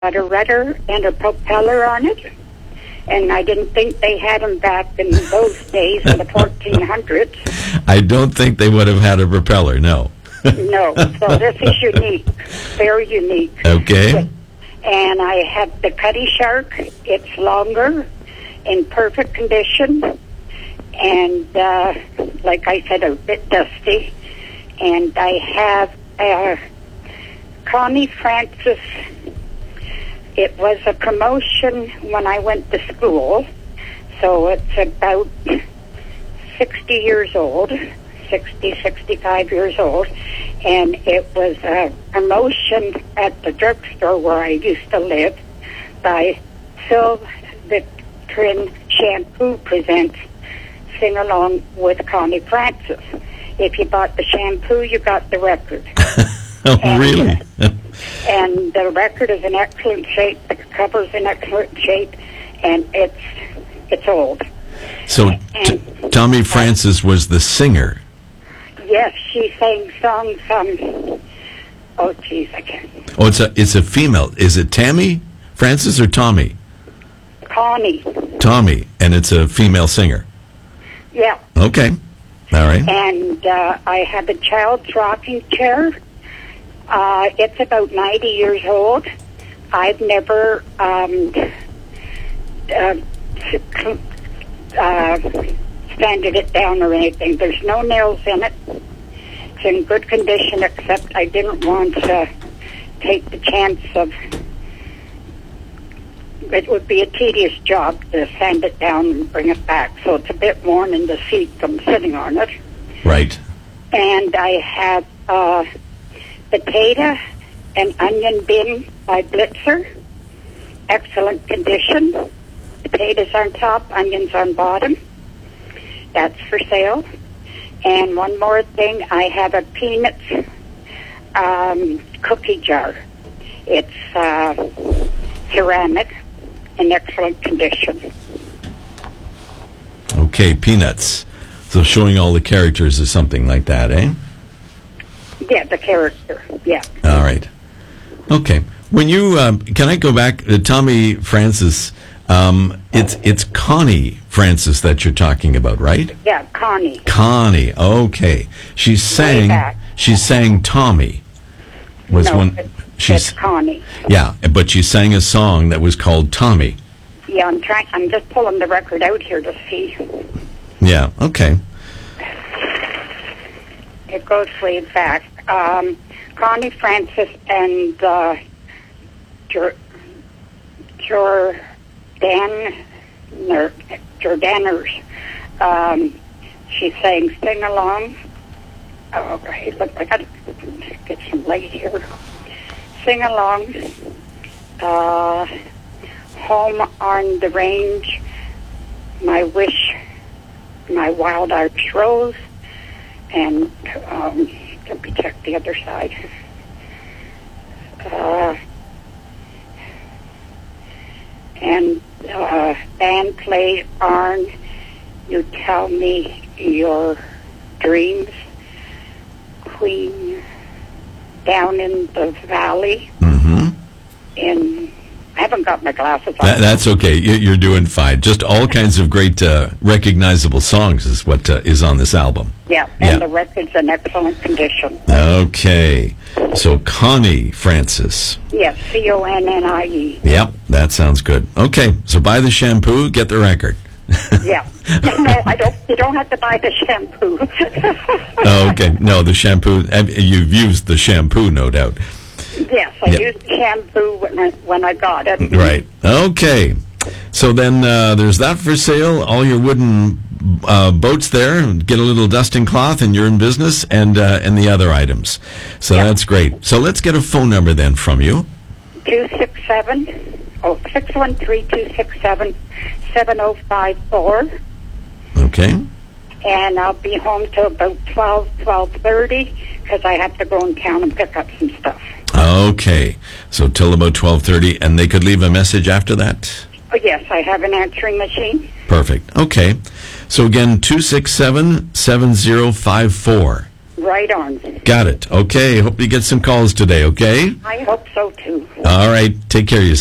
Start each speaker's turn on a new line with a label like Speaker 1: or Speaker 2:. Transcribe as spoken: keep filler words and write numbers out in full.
Speaker 1: had a rudder and a propeller on it. And I didn't think they had them back in those days in the fourteen hundreds.
Speaker 2: I don't think they would have had a propeller, no.
Speaker 1: No, so this is unique, very unique.
Speaker 2: Okay.
Speaker 1: And I have the Cutty Shark. It's longer, in perfect condition, and uh, like I said, a bit dusty. And I have uh, Connie Francis. It was a promotion when I went to school, so it's about sixty years old, sixty, sixty-five years old, and it was a promotion at the drugstore where I used to live by Phil Victrin Shampoo Presents Sing Along with Connie Francis. If you bought the shampoo, you got the record.
Speaker 2: Oh,
Speaker 1: and,
Speaker 2: really?
Speaker 1: And the record is in excellent shape. The cover's in excellent shape, and it's it's old.
Speaker 2: So t- Tommy Francis was the singer.
Speaker 1: Yes, she sang songs. Um, oh, geez, I can't.
Speaker 2: Oh, it's a it's a female. Is it Tammy Francis or Tommy?
Speaker 1: Connie.
Speaker 2: Tommy, and it's a female singer.
Speaker 1: Yeah.
Speaker 2: Okay. All right.
Speaker 1: And uh, I have a child's rocking chair. Uh, it's about ninety years old. I've never um, uh, uh, sanded it down or anything. There's no nails in it. It's in good condition, except I didn't want to take the chance of... It would be a tedious job to sand it down and bring it back. So it's a bit worn in the seat from sitting on it.
Speaker 2: Right.
Speaker 1: And I have... Uh, Potato and Onion Bin by Blitzer. Excellent condition. Potatoes on top, onions on bottom. That's for sale. And one more thing, I have a Peanuts um, cookie jar. It's uh, ceramic in excellent condition.
Speaker 2: Okay, Peanuts. So showing all the characters or something like that, eh?
Speaker 1: Yeah, the character, yeah.
Speaker 2: All right. Okay. When you, um, can I go back to Tommy Francis? Um, it's it's Connie Francis that you're talking about, right?
Speaker 1: Yeah, Connie.
Speaker 2: Connie, okay. She sang,
Speaker 1: back.
Speaker 2: she sang Tommy. Was
Speaker 1: no,
Speaker 2: one,
Speaker 1: it's,
Speaker 2: she's,
Speaker 1: it's Connie.
Speaker 2: Yeah, but she sang a song that was called Tommy.
Speaker 1: Yeah, I'm trying, I'm just pulling the record out here to see.
Speaker 2: Yeah, okay.
Speaker 1: It goes way back. Um, Connie Francis and uh, Jor- Jordan, Jordaners. Um, she sang Sing Along. Oh, okay, look, I gotta get some light here. Sing Along. Uh, Home on the Range. My Wish, My Wild Arch Rose. And um, let me check the other side. Uh, and uh, band plays Arn. You tell me your dreams. Queen down in the valley.
Speaker 2: Mm-hmm.
Speaker 1: In I haven't got my glasses on.
Speaker 2: That, that's okay. You, you're doing fine. Just all kinds of great uh, recognizable songs is what uh, is on this album.
Speaker 1: Yeah, and
Speaker 2: Yeah.
Speaker 1: the record's in excellent condition.
Speaker 2: Okay. So Connie Francis.
Speaker 1: Yes, C O N N I E.
Speaker 2: Yep, that sounds good. Okay, so buy the shampoo, get the record.
Speaker 1: Yeah. No, I don't. You don't have to buy the shampoo.
Speaker 2: Oh, okay. No, the shampoo. uh, You've used the shampoo, no doubt.
Speaker 1: Yes, I
Speaker 2: Yep.
Speaker 1: used shampoo when I, when I got it.
Speaker 2: Right. Okay. So then uh, there's that for sale. All your wooden uh, boats there. Get a little dusting cloth and you're in business, and uh, and the other items. So
Speaker 1: Yeah.
Speaker 2: that's great. So let's get a phone number then from you.
Speaker 1: two six seven, oh, six one three, two six seven, seven oh five four.
Speaker 2: Okay.
Speaker 1: And I'll be home till about twelve, twelve thirty, because I have to go in town and pick up some stuff.
Speaker 2: Okay. So till about twelve thirty, and they could leave a message after that?
Speaker 1: Oh, yes, I have an answering machine.
Speaker 2: Perfect. Okay. So again, two six seven, seven oh five four.
Speaker 1: Right. right on.
Speaker 2: Got it. Okay. Hope you get some calls today, okay?
Speaker 1: I hope so, too.
Speaker 2: All right. Take care of yourself.